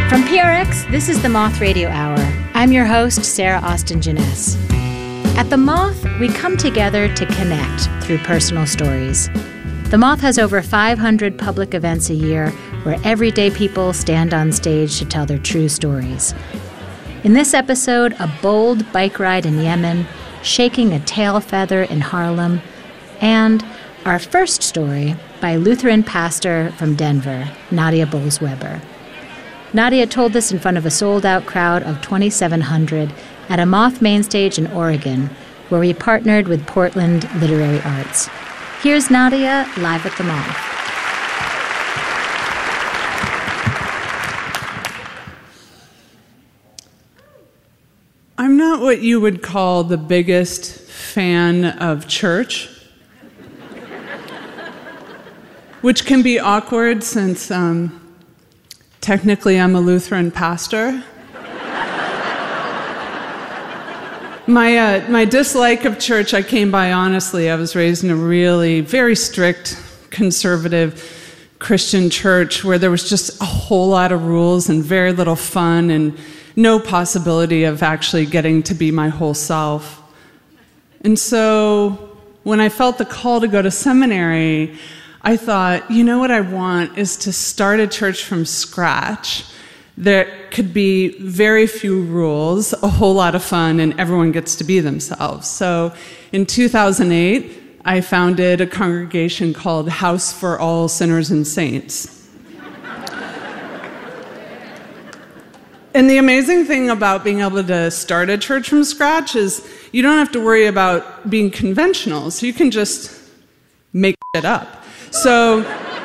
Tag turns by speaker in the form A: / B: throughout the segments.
A: From PRX, this is the Moth Radio Hour. I'm your host, Sarah Austin Jeunesse. At the Moth, we come together to connect through personal stories. The Moth has over 500 public events a year where everyday people stand on stage to tell their true stories. In this episode, a bold bike ride in Yemen, shaking a tail feather in Harlem, and our first story by Lutheran pastor from Denver, Nadia Bolz-Weber. Nadia told this in front of a sold-out crowd of 2,700 at a Moth main stage in Oregon, where we partnered with Portland Literary Arts. Here's Nadia live at the Moth.
B: I'm not what you would call the biggest fan of church, which can be awkward since technically I'm a Lutheran pastor. My dislike of church I came by honestly. I was raised in a really very strict, conservative Christian church where there was just a whole lot of rules and very little fun and no possibility of actually getting to be my whole self. And so when I felt the call to go to seminary, I thought, you know what I want is to start a church from scratch. There could be very few rules, a whole lot of fun, and everyone gets to be themselves. So in 2008, I founded a congregation called House for All Sinners and Saints. And the amazing thing about being able to start a church from scratch is you don't have to worry about being conventional, so you can just make shit up. So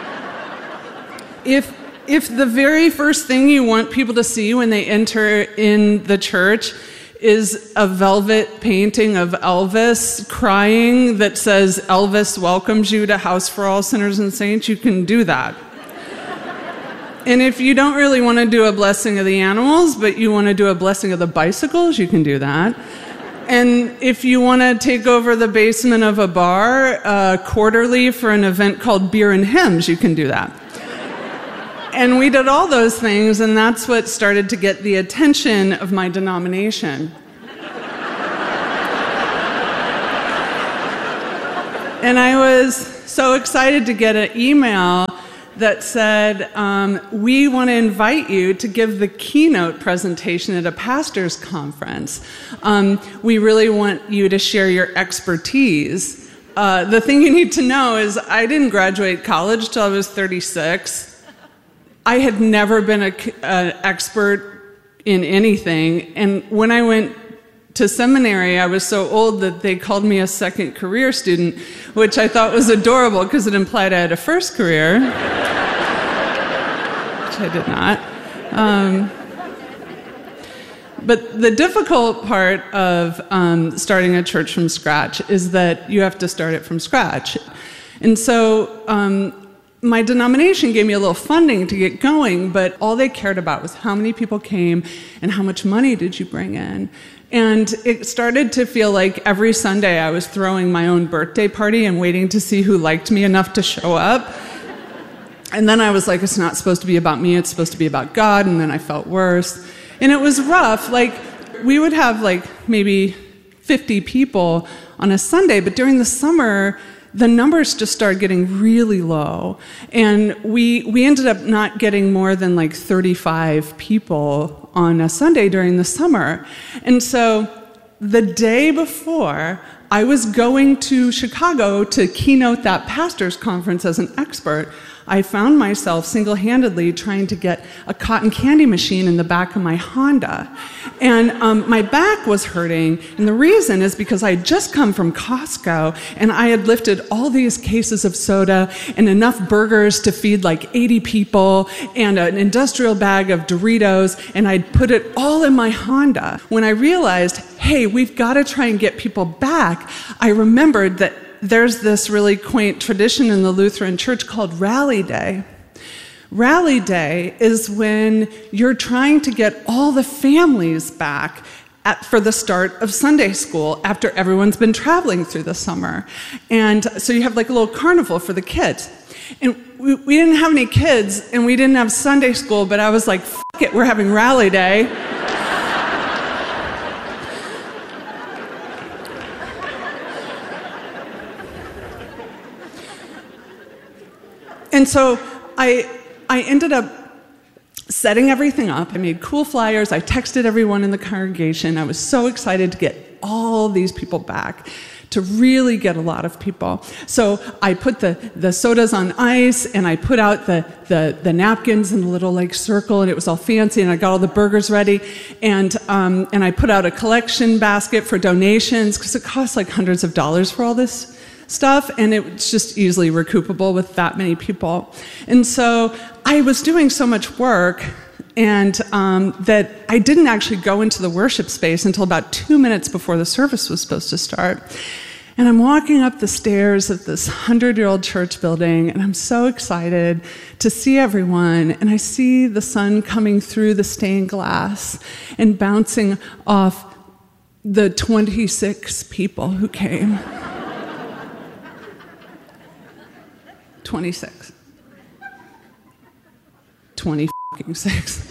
B: if the very first thing you want people to see when they enter in the church is a velvet painting of Elvis crying that says, "Elvis welcomes you to House for All Sinners and Saints," you can do that. And if you don't really want to do a blessing of the animals, but you want to do a blessing of the bicycles, you can do that. And if you want to take over the basement of a bar quarterly for an event called Beer and Hymns, you can do that. And we did all those things, and that's what started to get the attention of my denomination. And I was so excited to get an email that said, we want to invite you to give the keynote presentation at a pastor's conference. We really want you to share your expertise. The thing you need to know is I didn't graduate college till I was 36. I had never been an expert in anything. And when I went to seminary, I was so old that they called me a second career student, which I thought was adorable because it implied I had a first career, which I did not. But the difficult part of starting a church from scratch is that you have to start it from scratch. And so my denomination gave me a little funding to get going, but all they cared about was how many people came and how much money did you bring in. And it started to feel like every Sunday I was throwing my own birthday party and waiting to see who liked me enough to show up. And then I was like, it's not supposed to be about me, it's supposed to be about God. And then I felt worse. And it was rough. Like, we would have like maybe 50 people on a Sunday, but during the summer, the numbers just started getting really low. And we ended up not getting more than like 35 people on a Sunday during the summer. And so the day before, I was going to Chicago to keynote that pastor's conference as an expert. I found myself single-handedly trying to get a cotton candy machine in the back of my Honda. And my back was hurting, and the reason is because I had just come from Costco, and I had lifted all these cases of soda and enough burgers to feed like 80 people, and an industrial bag of Doritos, and I'd put it all in my Honda. When I realized, hey, we've got to try and get people back, I remembered that there's this really quaint tradition in the Lutheran Church called Rally Day. Rally Day is when you're trying to get all the families back for the start of Sunday school after everyone's been traveling through the summer. And so you have like a little carnival for the kids. And we didn't have any kids, and we didn't have Sunday school, but I was like, fuck it, we're having rally day. And so I ended up setting everything up. I made cool flyers. I texted everyone in the congregation. I was so excited to get all these people back, to really get a lot of people. So I put the sodas on ice, and I put out the napkins in a little like circle, and it was all fancy, and I got all the burgers ready. And I put out a collection basket for donations, because it costs like hundreds of dollars for all this stuff, and it's just easily recoupable with that many people. And so I was doing so much work, and that I didn't actually go into the worship space until about 2 minutes before the service was supposed to start. And I'm walking up the stairs of this 100-year-old church building, and I'm so excited to see everyone, and I see the sun coming through the stained glass and bouncing off the 26 people who came. 26. 26.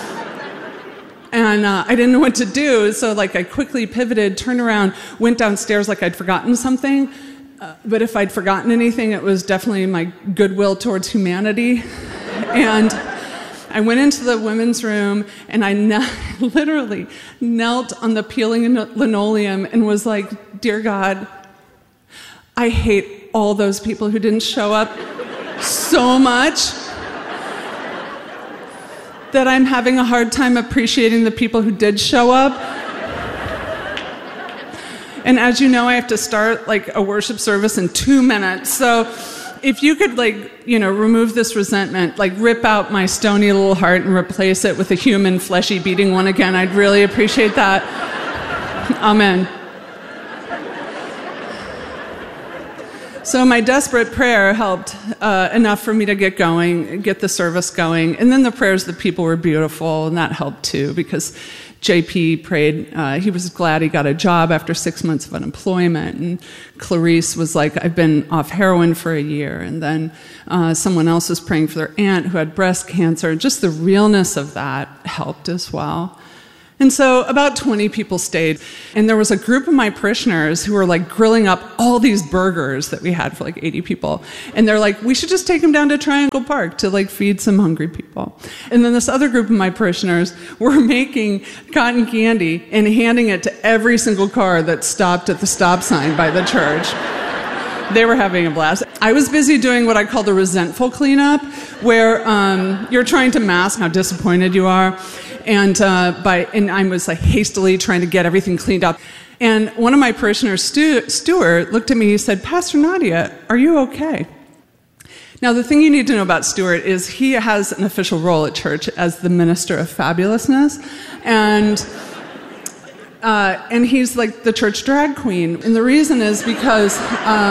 B: And I didn't know what to do, so like I quickly pivoted, turned around, went downstairs like I'd forgotten something. But if I'd forgotten anything, it was definitely my goodwill towards humanity. And I went into the women's room, and I literally knelt on the peeling linoleum and was like, "Dear God, I hate all those people who didn't show up so much that I'm having a hard time appreciating the people who did show up." And as you know, I have to start like a worship service in 2 minutes. So if you could remove this resentment, like rip out my stony little heart and replace it with a human, fleshy, beating one again, I'd really appreciate that. Amen. So my desperate prayer helped enough for me to get going, get the service going. And then the prayers of the people were beautiful, and that helped too, because JP prayed, he was glad he got a job after 6 months of unemployment. And Clarice was like, I've been off heroin for a year. And then someone else was praying for their aunt who had breast cancer. Just the realness of that helped as well. And so about 20 people stayed, and there was a group of my parishioners who were like grilling up all these burgers that we had for like 80 people. And they're like, we should just take them down to Triangle Park to like feed some hungry people. And then this other group of my parishioners were making cotton candy and handing it to every single car that stopped at the stop sign by the church. They were having a blast. I was busy doing what I call the resentful cleanup, where you're trying to mask how disappointed you are. And I was like hastily trying to get everything cleaned up. And one of my parishioners, Stuart, looked at me and he said, "Pastor Nadia, are you okay?" Now, the thing you need to know about Stuart is he has an official role at church as the minister of fabulousness. And he's like the church drag queen. And the reason is because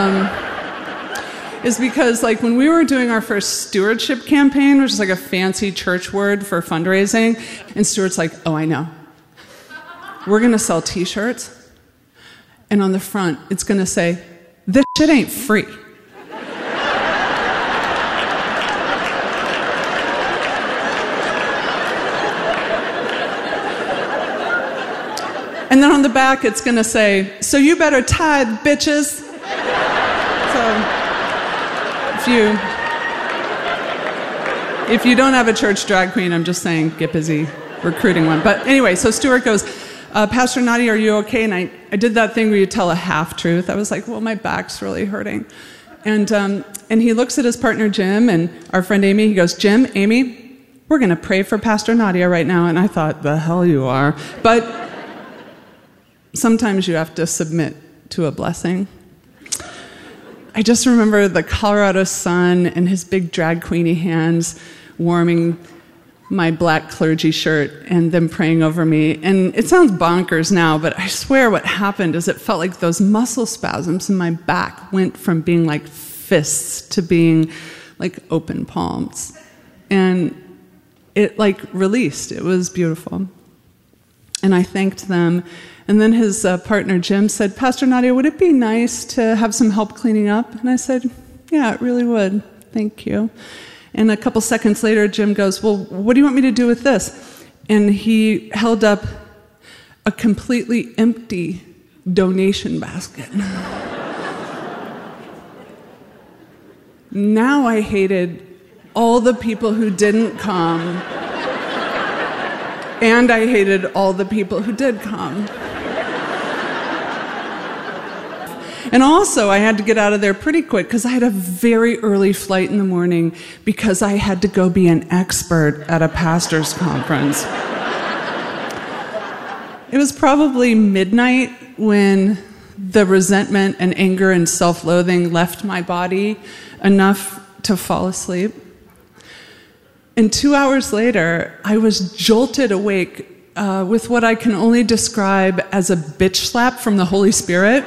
B: like when we were doing our first stewardship campaign, which is like a fancy church word for fundraising, and Stuart's like, "Oh, I know. We're going to sell t-shirts, and on the front, it's going to say, 'This shit ain't free.'" And then on the back, it's going to say, "So you better tithe, bitches." So if you don't have a church drag queen, I'm just saying, get busy recruiting one. But anyway, so Stuart goes, "Pastor Nadia, are you okay?" And I did that thing where you tell a half-truth. I was like, well, my back's really hurting. And he looks at his partner, Jim, and our friend Amy. He goes, "Jim, Amy, we're going to pray for Pastor Nadia right now." And I thought, the hell you are. But sometimes you have to submit to a blessing. I just remember the Colorado sun and his big drag queeny hands warming my black clergy shirt and them praying over me. And it sounds bonkers now, but I swear what happened is it felt like those muscle spasms in my back went from being like fists to being like open palms. And it like released. It was beautiful. And I thanked them. And then his partner, Jim, said, "Pastor Nadia, would it be nice to have some help cleaning up?" And I said, "Yeah, it really would." Thank you. And a couple seconds later, Jim goes, well, what do you want me to do with this? And he held up a completely empty donation basket. Now I hated all the people who didn't come, and I hated all the people who did come. And also, I had to get out of there pretty quick because I had a very early flight in the morning because I had to go be an expert at a pastor's conference. It was probably midnight when the resentment and anger and self-loathing left my body enough to fall asleep. And 2 hours later, I was jolted awake with what I can only describe as a bitch slap from the Holy Spirit.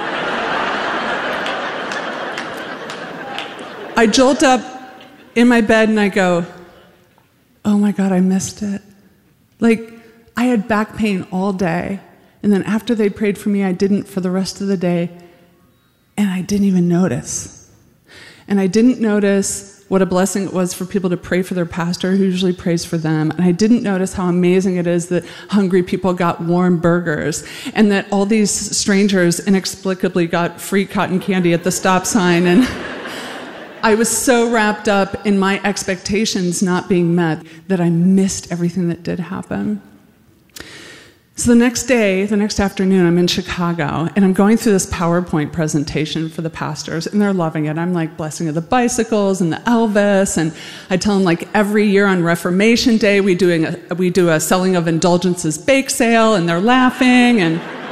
B: I jolt up in my bed and I go, oh my God, I missed it. Like, I had back pain all day, and then after they prayed for me, I didn't for the rest of the day, and I didn't even notice. And I didn't notice what a blessing it was for people to pray for their pastor who usually prays for them. And I didn't notice how amazing it is that hungry people got warm burgers, and that all these strangers inexplicably got free cotton candy at the stop sign. And I was so wrapped up in my expectations not being met that I missed everything that did happen. So the next afternoon, I'm in Chicago, and I'm going through this PowerPoint presentation for the pastors, and they're loving it. I'm like, blessing of the bicycles and the Elvis, and I tell them, like, every year on Reformation Day, we do a selling of indulgences bake sale, and they're laughing,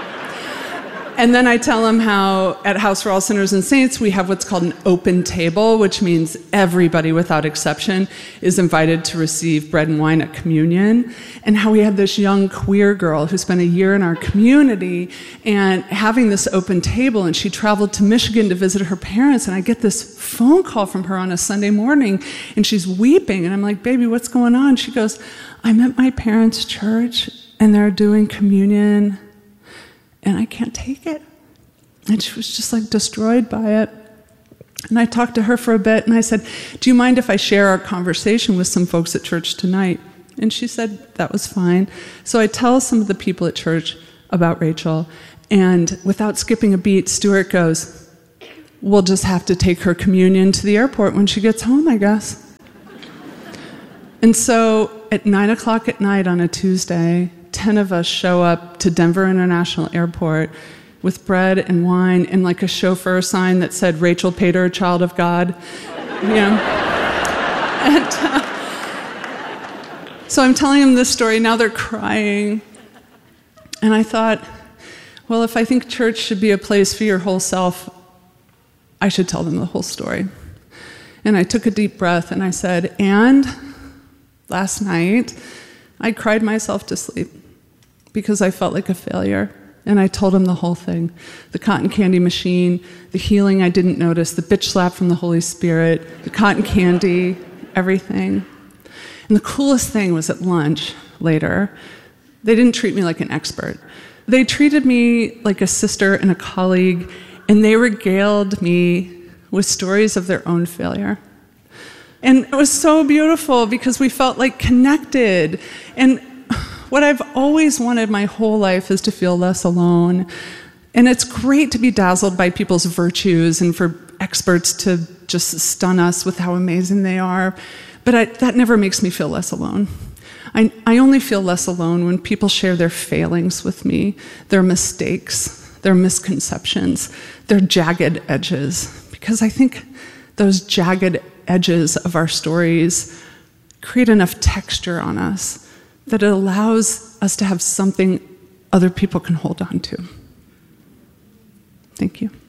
B: and then I tell them how at House for All Sinners and Saints, we have what's called an open table, which means everybody without exception is invited to receive bread and wine at communion, and how we had this young queer girl who spent a year in our community and having this open table, and she traveled to Michigan to visit her parents, and I get this phone call from her on a Sunday morning, and she's weeping, and I'm like, baby, what's going on? She goes, I'm at my parents' church, and they're doing communion, and I can't take it. And she was just like destroyed by it. And I talked to her for a bit, and I said, do you mind if I share our conversation with some folks at church tonight? And she said that was fine. So I tell some of the people at church about Rachel, and without skipping a beat, Stuart goes, we'll just have to take her communion to the airport when she gets home, I guess. And so at 9 o'clock at night on a Tuesday, 10 of us show up to Denver International Airport with bread and wine and like a chauffeur sign that said, Rachel Pater, child of God. You know? And, so I'm telling them this story, now they're crying. And I thought, well, if I think church should be a place for your whole self, I should tell them the whole story. And I took a deep breath and I said, and last night, I cried myself to sleep because I felt like a failure. And I told him the whole thing. The cotton candy machine, the healing I didn't notice, the bitch slap from the Holy Spirit, the cotton candy, everything. And the coolest thing was at lunch later, they didn't treat me like an expert. They treated me like a sister and a colleague, and they regaled me with stories of their own failure. And it was so beautiful because we felt like connected. And what I've always wanted my whole life is to feel less alone. And it's great to be dazzled by people's virtues and for experts to just stun us with how amazing they are. But that never makes me feel less alone. I only feel less alone when people share their failings with me, their mistakes, their misconceptions, their jagged edges. Because I think those jagged edges of our stories create enough texture on us that it allows us to have something other people can hold on to. Thank you.